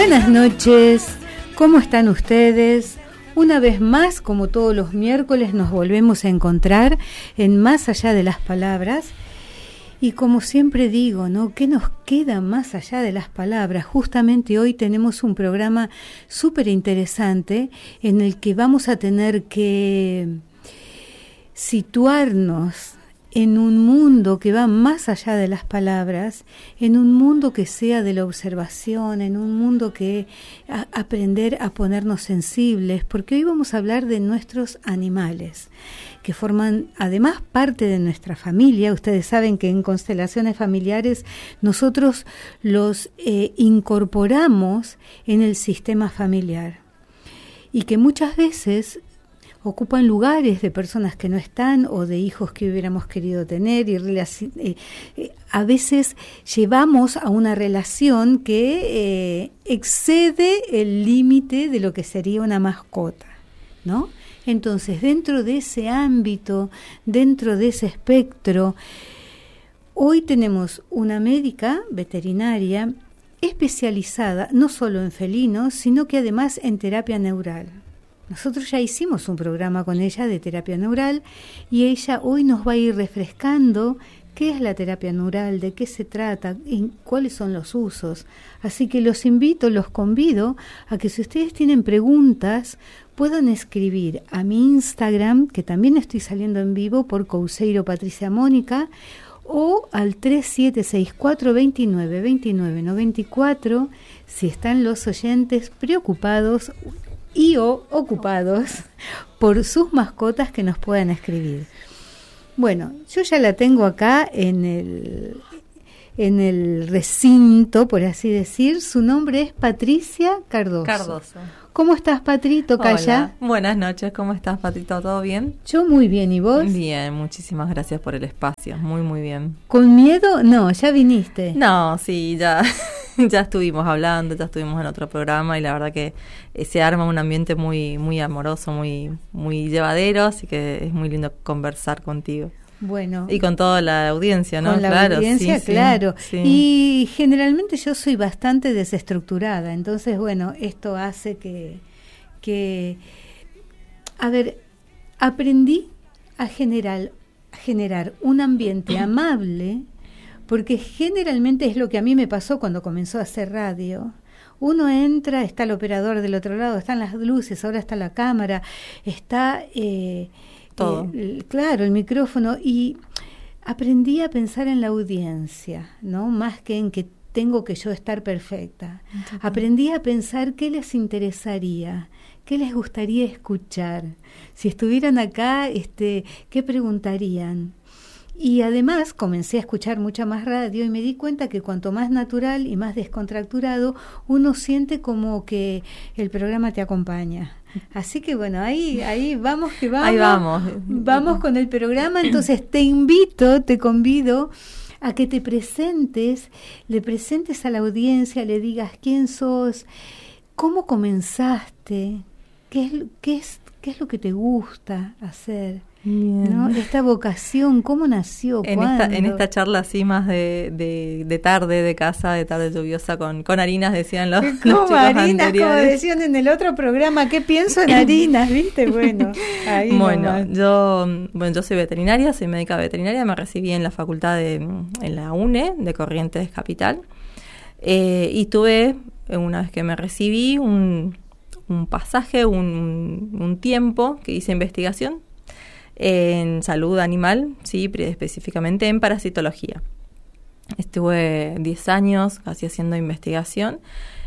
Buenas noches, ¿cómo están ustedes? Una vez más, como todos los miércoles, nos volvemos a encontrar en Más Allá de las Palabras. Y como siempre digo, ¿no? ¿Qué nos queda más allá de las palabras? Justamente hoy tenemos un programa súper interesante en el que vamos a tener que situarnos en un mundo que va más allá de las palabras, en un mundo que sea de la observación, en un mundo que aprender a ponernos sensibles, porque hoy vamos a hablar de nuestros animales, que forman además parte de nuestra familia. Ustedes saben que en constelaciones familiares nosotros los incorporamos en el sistema familiar y que muchas veces ocupan lugares de personas que no están o de hijos que hubiéramos querido tener y a veces llevamos a una relación que excede el límite de lo que sería una mascota, ¿no? Entonces, dentro de ese ámbito, dentro de ese espectro, hoy tenemos una médica veterinaria especializada no solo en felinos, sino que además en terapia neural. Nosotros ya hicimos un programa con ella de terapia neural y ella hoy nos va a ir refrescando qué es la terapia neural, de qué se trata y cuáles son los usos. Así que los convido a que si ustedes tienen preguntas puedan escribir a mi Instagram, que también estoy saliendo en vivo por Couseiro Patricia Mónica, o al 3764-292994 si están los oyentes preocupados y o ocupados por sus mascotas que nos puedan escribir. Bueno, yo ya la tengo acá en el recinto, por así decir. Su nombre es Patricia Cardoso. ¿Cómo estás, Patri? Tocaya. Hola, buenas noches, ¿cómo estás, Patrito? ¿Todo bien? Yo muy bien, ¿y vos? Bien, muchísimas gracias por el espacio, muy, muy bien. ¿Con miedo? No, ya viniste. No, sí, ya estuvimos hablando, ya estuvimos en otro programa y la verdad que se arma un ambiente muy, muy amoroso, muy, muy llevadero, así que es muy lindo conversar contigo. Bueno. Y con toda la audiencia, ¿no? Con la audiencia, sí, claro. Sí. Y generalmente yo soy bastante desestructurada, entonces, bueno, esto hace que a ver, aprendí a generar un ambiente amable, porque generalmente es lo que a mí me pasó cuando comenzó a hacer radio. Uno entra, está el operador del otro lado, están las luces, ahora está la cámara, está todo. Claro, el micrófono, y aprendí a pensar en la audiencia, ¿no? Más que en que tengo que yo estar perfecta. Entonces, aprendí a pensar qué les interesaría, qué les gustaría escuchar. Si estuvieran acá, ¿qué preguntarían? Y además comencé a escuchar mucha más radio y me di cuenta que cuanto más natural y más descontracturado, uno siente como que el programa te acompaña. Así que bueno, ahí vamos que vamos. Ahí vamos. Vamos con el programa. Entonces te convido a que te presentes, le presentes a la audiencia, le digas quién sos, cómo comenzaste, qué es lo que te gusta hacer. ¿No? Esta vocación, ¿cómo nació? En esta charla así más de tarde, de casa, de tarde lluviosa, con harinas, decían los chicos harinas, anteriores. Como decían en el otro programa, ¿qué pienso en harinas? ¿Viste? Bueno, ahí yo soy veterinaria, soy médica veterinaria, me recibí en la facultad en la UNE de Corrientes Capital, y tuve, una vez que me recibí, un pasaje, un tiempo que hice investigación en salud animal, sí, específicamente en parasitología. Estuve 10 años casi haciendo investigación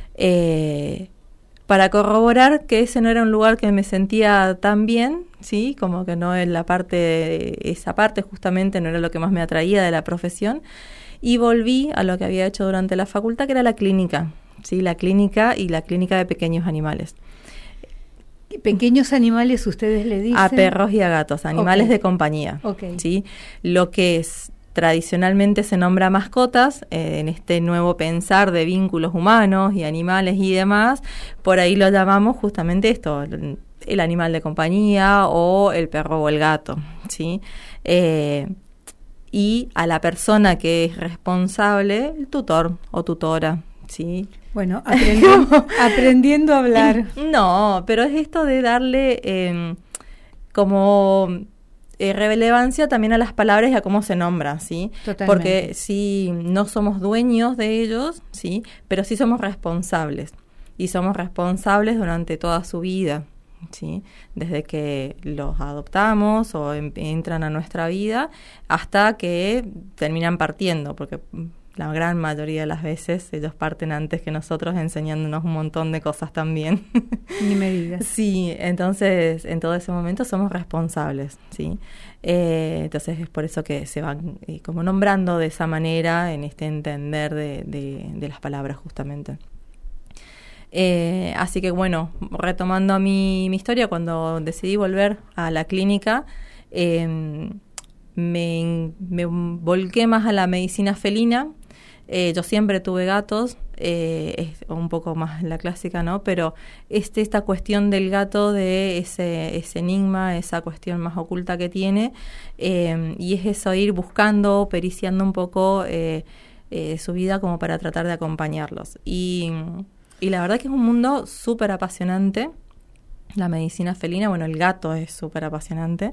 para corroborar que ese no era un lugar que me sentía tan bien, sí, como que no es esa parte justamente no era lo que más me atraía de la profesión, y volví a lo que había hecho durante la facultad, que era la clínica, sí, la clínica de pequeños animales. Pequeños animales, ustedes le dicen. A perros y a gatos, animales de compañía. ¿Sí? Lo que tradicionalmente se nombra mascotas, en este nuevo pensar de vínculos humanos y animales y demás, por ahí lo llamamos justamente esto, el animal de compañía o el perro o el gato, ¿sí? Y a la persona que es responsable, el tutor o tutora, ¿sí? Bueno, aprendiendo a hablar. No, pero es esto de darle como relevancia también a las palabras y a cómo se nombran, ¿sí? Totalmente. Porque sí, no somos dueños de ellos, ¿sí? Pero sí somos responsables. Y somos responsables durante toda su vida, ¿sí? Desde que los adoptamos o entran a nuestra vida hasta que terminan partiendo, porque la gran mayoría de las veces ellos parten antes que nosotros, enseñándonos un montón de cosas también. Ni me digas. Sí, entonces en todo ese momento somos responsables, ¿sí? Entonces es por eso que se van como nombrando de esa manera en este entender de las palabras justamente. Así que bueno, retomando mi historia, cuando decidí volver a la clínica, me volqué más a la medicina felina. Yo siempre tuve gatos, es un poco más la clásica, ¿no? Pero esta cuestión del gato, de ese enigma, esa cuestión más oculta que tiene, y es eso, ir buscando, periciando un poco su vida como para tratar de acompañarlos. Y la verdad que es un mundo súper apasionante, la medicina felina. Bueno, el gato es súper apasionante.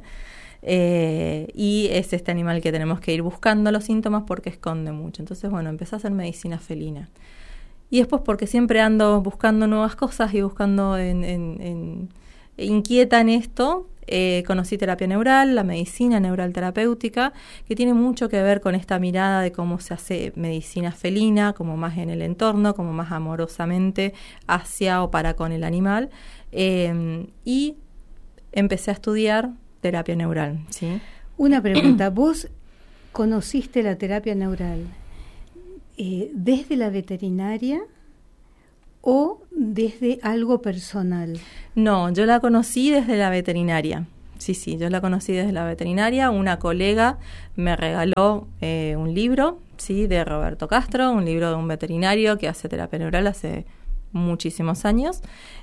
Y es este animal que tenemos que ir buscando los síntomas porque esconde mucho. Entonces, bueno, empecé a hacer medicina felina. Y después porque siempre ando buscando nuevas cosas y buscando inquieta en esto, conocí terapia neural, la medicina neural terapéutica, que tiene mucho que ver con esta mirada de cómo se hace medicina felina, como más en el entorno, como más amorosamente hacia o para con el animal. Y empecé a estudiar terapia neural, ¿sí? Una pregunta, ¿vos conociste la terapia neural desde la veterinaria o desde algo personal? No, yo la conocí desde la veterinaria. Sí, yo la conocí desde la veterinaria. Una colega me regaló un libro, sí, de Roberto Castro, un libro de un veterinario que hace terapia neural hace muchísimos años.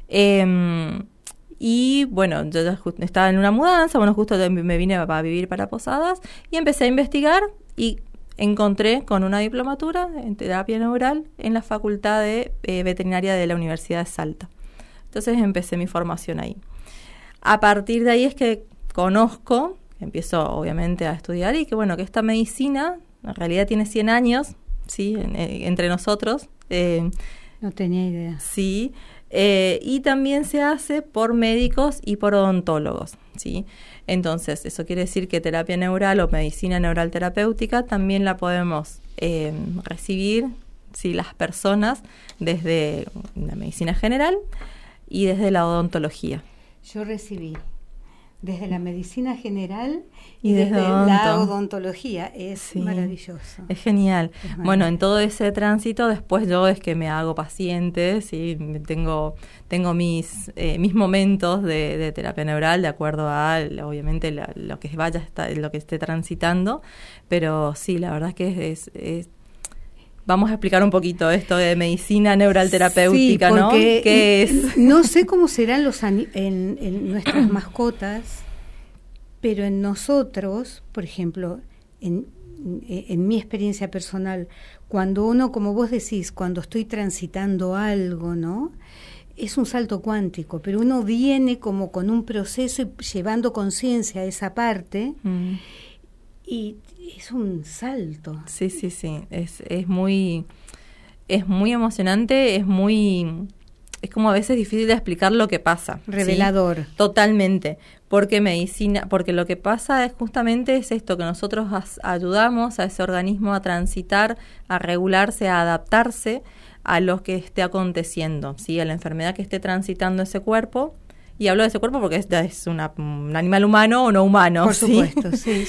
Y bueno, yo estaba en una mudanza, bueno, justo me vine a vivir para Posadas y empecé a investigar y encontré con una diplomatura en terapia neural en la Facultad de Veterinaria de la Universidad de Salta. Entonces empecé mi formación ahí. A partir de ahí es que empiezo obviamente a estudiar y que bueno, que esta medicina en realidad tiene 100 años, ¿sí? Entre nosotros. No tenía idea. Sí. Y también se hace por médicos y por odontólogos, ¿sí? Entonces, eso quiere decir que terapia neural o medicina neural terapéutica también la podemos recibir, ¿sí? Las personas desde la medicina general y desde la odontología. Yo recibí desde la medicina general y desde la odontología. Es maravilloso. Es genial. Bueno, en todo ese tránsito, después yo es que me hago paciente, ¿sí? Tengo mis momentos de terapia neural de acuerdo a, obviamente, lo que esté transitando. Pero sí, la verdad es que es vamos a explicar un poquito esto de medicina neural terapéutica, sí, ¿no? ¿Qué es? No sé cómo serán en nuestras mascotas, pero en nosotros, por ejemplo, en mi experiencia personal, cuando uno, como vos decís, cuando estoy transitando algo, ¿no? Es un salto cuántico, pero uno viene como con un proceso y llevando conciencia a esa parte. Y es un salto. Sí. Es muy emocionante, es como a veces difícil de explicar lo que pasa. Revelador. ¿Sí? Totalmente. Porque lo que pasa es justamente esto, que nosotros ayudamos a ese organismo a transitar, a regularse, a adaptarse a lo que esté aconteciendo, ¿sí? A la enfermedad que esté transitando ese cuerpo. Y hablo de ese cuerpo porque es un animal humano o no humano. Por supuesto, sí.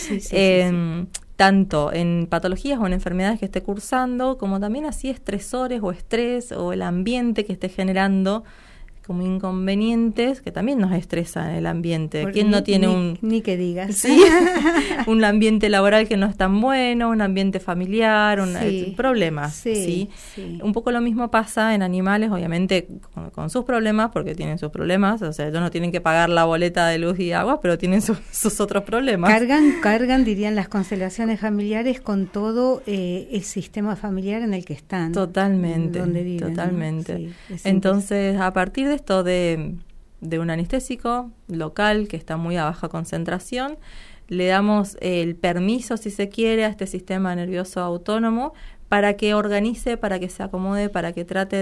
Tanto en patologías o en enfermedades que esté cursando, como también así estresores o estrés o el ambiente que esté generando como inconvenientes que también nos estresan el ambiente. Porque ¿Quién no tiene ni que digas? Sí, un ambiente laboral que no es tan bueno, un ambiente familiar, problemas, ¿sí? Un poco lo mismo pasa en animales, obviamente con sus problemas, porque tienen sus problemas, o sea, ellos no tienen que pagar la boleta de luz y agua, pero tienen sus otros problemas. Cargan, dirían las constelaciones familiares, con todo el sistema familiar en el que están. Totalmente, donde viven, totalmente. ¿no? Sí, entonces, a partir de esto de un anestésico local que está muy a baja concentración, le damos el permiso, si se quiere, a este sistema nervioso autónomo para que organice, para que se acomode, para que trate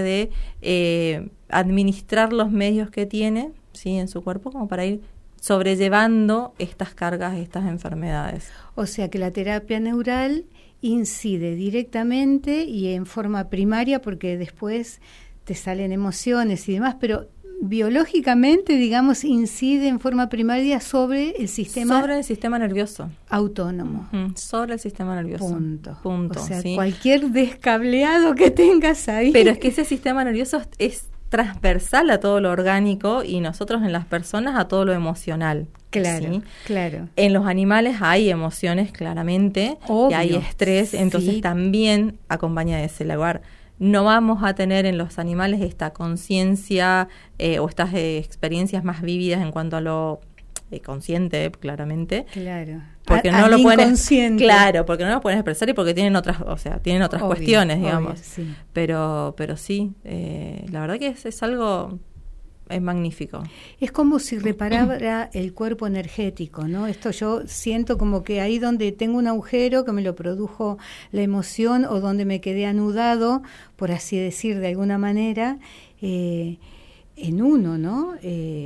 de administrar los medios que tiene, ¿sí?, en su cuerpo, como para ir sobrellevando estas cargas, estas enfermedades. O sea que la terapia neural incide directamente y en forma primaria, porque después te salen emociones y demás, pero biológicamente, digamos, incide en forma primaria sobre el sistema nervioso autónomo. Sobre el sistema nervioso. Punto. O sea, ¿sí? Cualquier descableado que tengas ahí. Pero es que ese sistema nervioso es transversal a todo lo orgánico y nosotros en las personas a todo lo emocional. Claro, ¿sí? Claro. En los animales hay emociones, claramente, obvio, y hay estrés, entonces también acompaña de ese lugar. No vamos a tener en los animales esta conciencia o estas experiencias más vívidas en cuanto a lo consciente, claramente. Claro. Porque no lo pueden, claro, porque no lo pueden expresar y porque tienen otras, obvio, cuestiones, digamos. Obvio, sí. Pero sí, la verdad que es algo magnífico. Es como si reparara el cuerpo energético, ¿no? Esto yo siento como que ahí donde tengo un agujero que me lo produjo la emoción o donde me quedé anudado, por así decir de alguna manera, en uno, ¿no?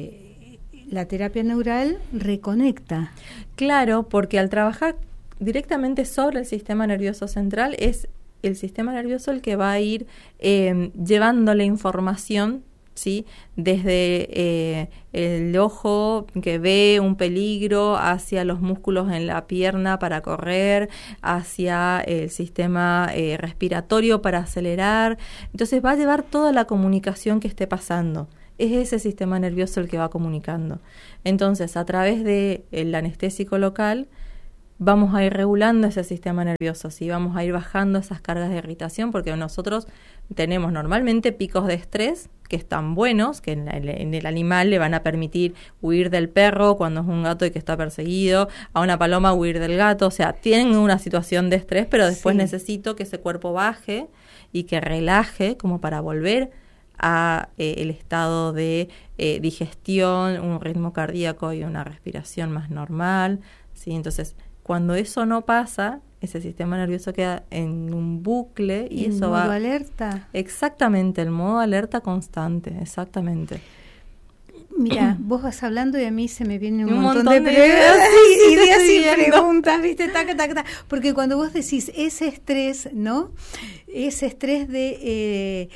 La terapia neural reconecta. Claro, porque al trabajar directamente sobre el sistema nervioso central, es el sistema nervioso el que va a ir llevando la información, ¿sí?, desde el ojo que ve un peligro hacia los músculos en la pierna para correr, hacia el sistema respiratorio para acelerar. Entonces va a llevar toda la comunicación que esté pasando. Es ese sistema nervioso el que va comunicando. Entonces, a través del anestésico local, vamos a ir regulando ese sistema nervioso, ¿sí? Vamos a ir bajando esas cargas de irritación, porque nosotros tenemos normalmente picos de estrés que están buenos, que en el animal le van a permitir huir del perro cuando es un gato y que está perseguido, a una paloma huir del gato, o sea, tienen una situación de estrés, pero después necesito que ese cuerpo baje y que relaje como para volver a el estado de digestión, un ritmo cardíaco y una respiración más normal, ¿sí? Entonces, cuando eso no pasa, ese sistema nervioso queda en un bucle y eso va... ¿En modo alerta? Exactamente, el modo alerta constante, exactamente. Mira, vos vas hablando y a mí se me viene un montón de preguntas, ideas y preguntas, ¿viste? Taca, taca, taca. Porque cuando vos decís ese estrés, ¿no? Ese estrés de...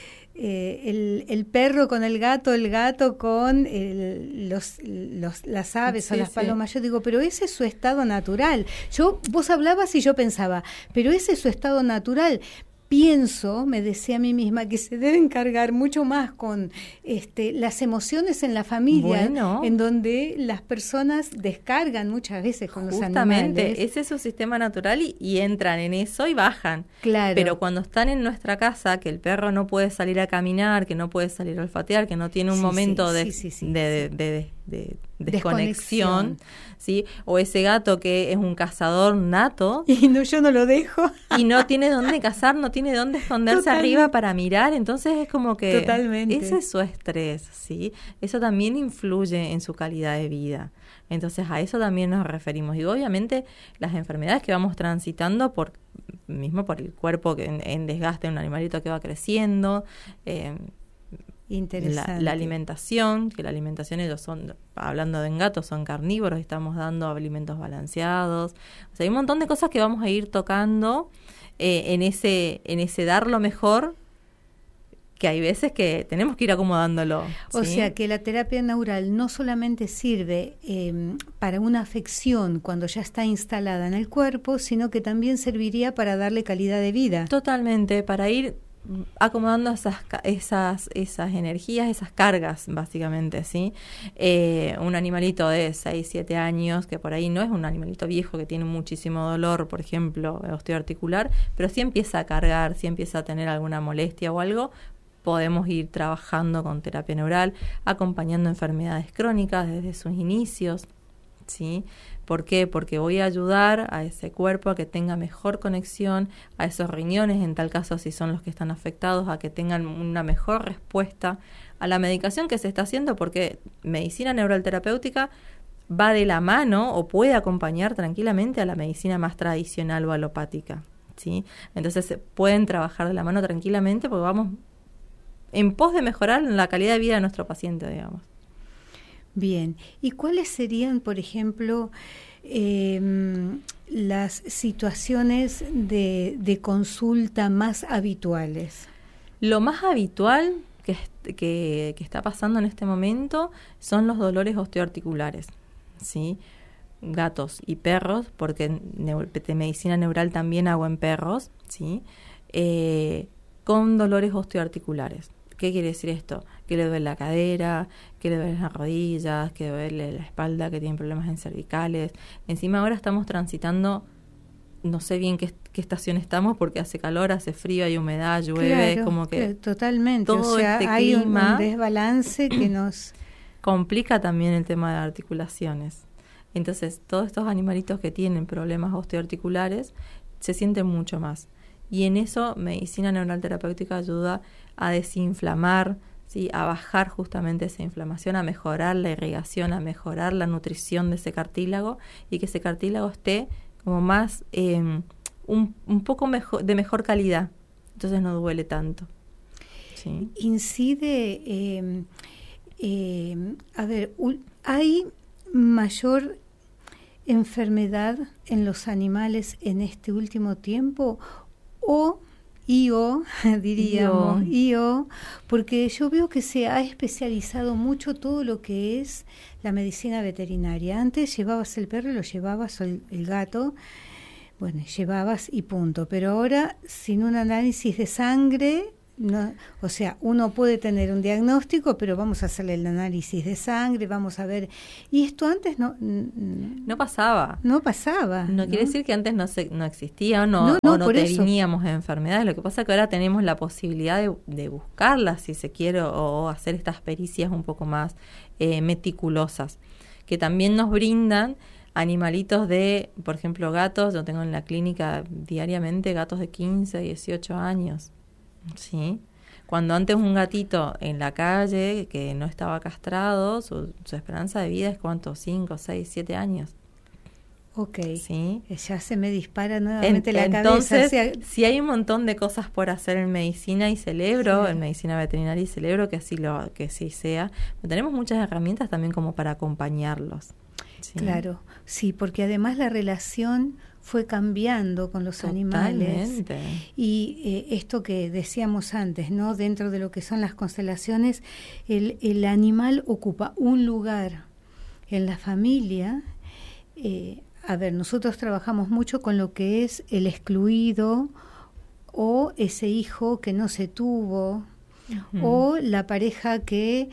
el perro con el gato con las aves o las palomas. Yo digo, pero ese es su estado natural. Vos hablabas y yo pensaba, pero ese es su estado natural. Pienso, me decía a mí misma, que se deben cargar mucho más con las emociones en la familia, en donde las personas descargan muchas veces con los animales. Justamente, ese es su sistema natural y entran en eso y bajan. Claro. Pero cuando están en nuestra casa, que el perro no puede salir a caminar, que no puede salir a olfatear, que no tiene un momento de desconexión, ¿sí? O ese gato que es un cazador nato y yo no lo dejo y no tiene dónde cazar, no tiene dónde esconderse arriba para mirar, entonces es como que ese es su estrés, ¿sí? Eso también influye en su calidad de vida. Entonces a eso también nos referimos. Y obviamente las enfermedades que vamos transitando por el cuerpo que en desgaste, un animalito que va creciendo, interesante. La alimentación, que la alimentación ellos son, hablando de gatos, son carnívoros, estamos dando alimentos balanceados. O sea, hay un montón de cosas que vamos a ir tocando en ese dar lo mejor, que hay veces que tenemos que ir acomodándolo. O ¿sí? sea que la terapia neural no solamente sirve para una afección cuando ya está instalada en el cuerpo, sino que también serviría para darle calidad de vida. Totalmente, para ir acomodando esas energías, esas cargas, básicamente, ¿sí? Un animalito de 6, 7 años, que por ahí no es un animalito viejo que tiene muchísimo dolor, por ejemplo, osteoarticular, pero si empieza a cargar, si empieza a tener alguna molestia o algo, podemos ir trabajando con terapia neural, acompañando enfermedades crónicas desde sus inicios, ¿sí? ¿Por qué? Porque voy a ayudar a ese cuerpo a que tenga mejor conexión, a esos riñones, en tal caso si son los que están afectados, a que tengan una mejor respuesta a la medicación que se está haciendo, porque medicina neural terapéutica va de la mano o puede acompañar tranquilamente a la medicina más tradicional o alopática, ¿sí? Entonces pueden trabajar de la mano tranquilamente porque vamos en pos de mejorar la calidad de vida de nuestro paciente, digamos. Bien, ¿y cuáles serían, por ejemplo, las situaciones de consulta más habituales? Lo más habitual que está pasando en este momento son los dolores osteoarticulares, ¿sí? Gatos y perros, porque medicina neural también hago en perros, ¿sí? Con dolores osteoarticulares. ¿Qué quiere decir esto? Que le duele la cadera, que le duele las rodillas, que le duele la espalda, que tienen problemas en cervicales. Encima ahora estamos transitando, no sé bien qué estación estamos, porque hace calor, hace frío, hay humedad, llueve, claro, como que totalmente. todo o sea, este hay clima un desbalance que nos complica también el tema de articulaciones. Entonces, todos estos animalitos que tienen problemas osteoarticulares se sienten mucho más. Y en eso, medicina neural terapéutica ayuda a desinflamar, ¿sí? A bajar justamente esa inflamación, a mejorar la irrigación, a mejorar la nutrición de ese cartílago y que ese cartílago esté como más, un poco mejor, de mejor calidad. Entonces no duele tanto. ¿Sí? Incide, a ver, hay mayor enfermedad en los animales en este último tiempo diríamos, porque yo veo que se ha especializado mucho todo lo que es la medicina veterinaria. Antes llevabas el perro y lo llevabas, el gato, bueno, llevabas y punto. Pero ahora, sin un análisis de sangre, no, o sea, uno puede tener un diagnóstico, pero vamos a hacerle el análisis de sangre, vamos a ver. Y esto antes no pasaba. No pasaba. No quiere decir que antes no existía o no teníamos enfermedades. Lo que pasa es que ahora tenemos la posibilidad de buscarlas, si se quiere, o hacer estas pericias un poco más meticulosas, que también nos brindan animalitos de, por ejemplo, gatos. Yo tengo en la clínica diariamente gatos de 15, 18 años. Sí, cuando antes un gatito en la calle que no estaba castrado, su esperanza de vida es ¿cuánto? 5, 6, 7 años. Ok, ¿sí? Ya se me dispara nuevamente la cabeza. Entonces, sí hay un montón de cosas por hacer en medicina y celebro, en medicina veterinaria y celebro que así sea. Pero tenemos muchas herramientas también como para acompañarlos. ¿Sí? Claro, sí, porque además la relación fue cambiando con los animales. Y esto que decíamos antes, ¿no? Dentro de lo que son las constelaciones, el animal ocupa un lugar en la familia. A ver, nosotros trabajamos mucho con lo que es el excluido o ese hijo que no se tuvo, o la pareja que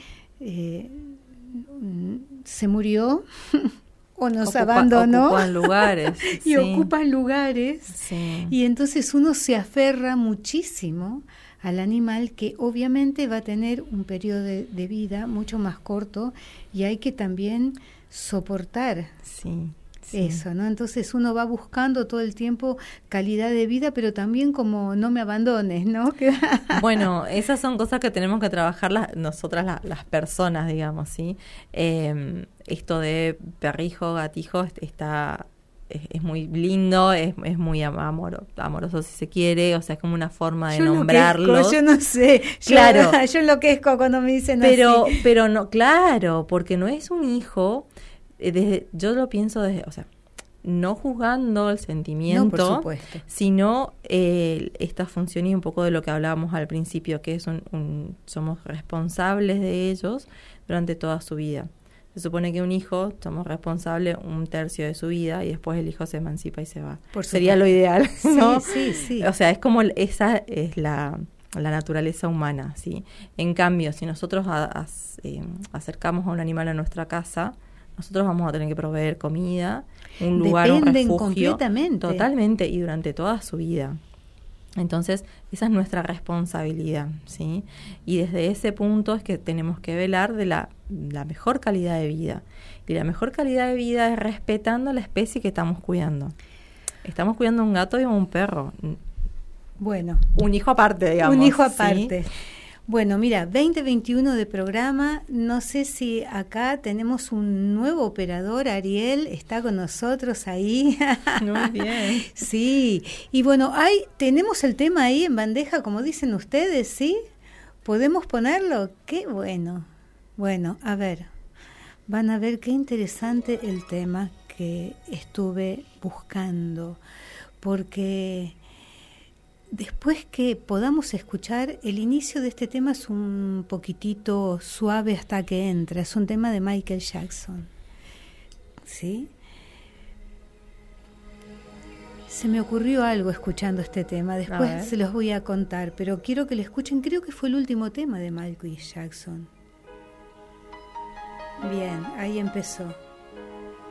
se murió o nos abandonó. Ocupan lugares. Y ocupan lugares. Sí. Y entonces uno se aferra muchísimo al animal, que obviamente va a tener un periodo de vida mucho más corto, y hay que también soportar eso, ¿no? Entonces uno va buscando todo el tiempo calidad de vida, pero también como no me abandones, ¿no? Bueno, esas son cosas que tenemos que trabajar nosotras las personas, digamos, ¿sí? Esto de perrijo, gatijo es muy lindo, es muy amoroso si se quiere, o sea, es como una forma de nombrarlos. Yo no sé, claro. Yo enloquezco cuando me dicen así. Pero no, claro, porque no es un hijo. Yo lo pienso desde, o sea, no juzgando el sentimiento, no, por supuesto, sino esta función y un poco de lo que hablábamos al principio, que es somos responsables de ellos durante toda su vida. Se supone que un hijo somos responsables 1/3 de su vida y después el hijo se emancipa y se va. Sería lo ideal, ¿no? Sí. O sea, es como esa es la la naturaleza humana, ¿sí? En cambio, si nosotros acercamos a un animal a nuestra casa, nosotros vamos a tener que proveer comida, un lugar, un refugio. Completamente. Totalmente, y durante toda su vida. Entonces, esa es nuestra responsabilidad, ¿sí? Y desde ese punto es que tenemos que velar de la mejor calidad de vida. Y la mejor calidad de vida es respetando la especie que estamos cuidando. Estamos cuidando a un gato y a un perro. Bueno. Un hijo aparte, digamos. Un hijo aparte. ¿Sí? Bueno, mira, 2021 de programa, no sé si acá tenemos un nuevo operador, Ariel, está con nosotros ahí. Muy bien. Sí, y bueno, tenemos el tema ahí en bandeja, como dicen ustedes, ¿sí? ¿Podemos ponerlo? Qué bueno. Bueno, a ver, van a ver qué interesante el tema que estuve buscando, porque después que podamos escuchar, el inicio de este tema es un poquitito suave hasta que entra, es un tema de Michael Jackson, ¿sí? Se me ocurrió algo escuchando este tema, después se los voy a contar, pero quiero que lo escuchen, creo que fue el último tema de Michael Jackson. Bien, ahí empezó.